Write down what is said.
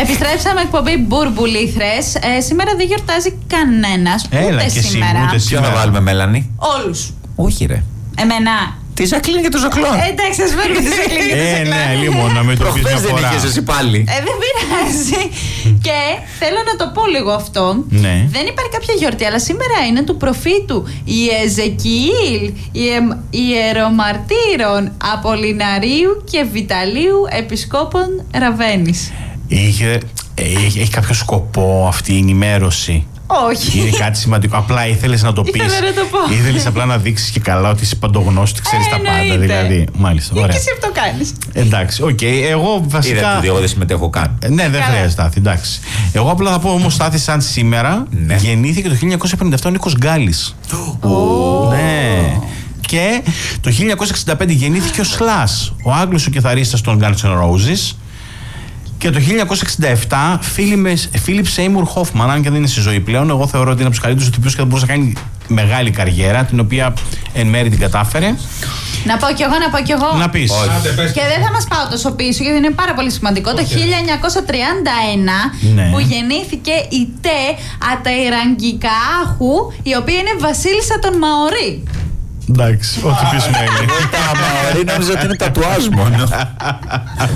Επιστρέψαμε εκπομπή Μπουρμπουλήθρες. Σήμερα δεν γιορτάζει κανένας. Έλα ούτε και σήμερα. ούτε Ποιο θα βάλουμε, Μέλανη? Όλους. Όχι, ρε. Εμένα. Τη Ζακλίν και το Ζακλόν. Εντάξει, ας φέρουμε τη Ζακλίν και τη Ζακλίν. Ναι, λίγο να μην το πεις μια Προχθές δεν φορά. είχες εσύ πάλι. Δεν πειράζει. Και θέλω να το πω λίγο αυτό. Ναι. Δεν υπάρχει κάποια γιορτή, αλλά σήμερα είναι του προφήτου Ιεζεκιήλ, ιερομαρτύρων Απολυναρίου και Βιταλίου επισκόπων Ραβαίνης. Έχει κάποιο σκοπό αυτή η ενημέρωση? Όχι. Είναι κάτι σημαντικό. Απλά ήθελες να το πεις. Ήθελα να το πω. Ήθελες απλά να δείξεις και καλά ότι είσαι παντογνώστη, ξέρεις τα πάντα. Εννοείται. Δηλαδή. Μάλιστα. Και Ωραία. εσύ αυτό κάνεις. Εντάξει, οκ. Εγώ βασικά. Είδατε ότι εγώ δεν συμμετέχω καν. Ναι, δεν Καλά. χρειάζεται, Στάθη, εντάξει. Εγώ απλά θα πω όμως, Στάθη, σαν σήμερα Ναι. γεννήθηκε το 1957 ο Νίκος Γκάλης. Ναι. Και το 1965 γεννήθηκε ο Slash, ο Άγγλος ο κιθαρίστας των Guns N' Roses. Και το 1967 Φίλιπ Σέιμουρ Χόφμαν, αν και δεν είναι στη ζωή πλέον, εγώ θεωρώ ότι είναι από τους καλύτερους ηθοποιούς και θα μπορούσε να κάνει μεγάλη καριέρα, την οποία εν μέρει την κατάφερε. Να πω κι εγώ. Να πεις. Και δεν θα μας πάω τόσο πίσω, γιατί είναι πάρα πολύ σημαντικό. Το 1931 Ναι. που γεννήθηκε η Τε Αταϊραγκικαάχου, η οποία είναι βασίλισσα των Μαωρί. Εντάξει, ό,τι πεις Μέλη. Τα Μαωρί νόμιζα ότι είναι τατουάζ μόνο.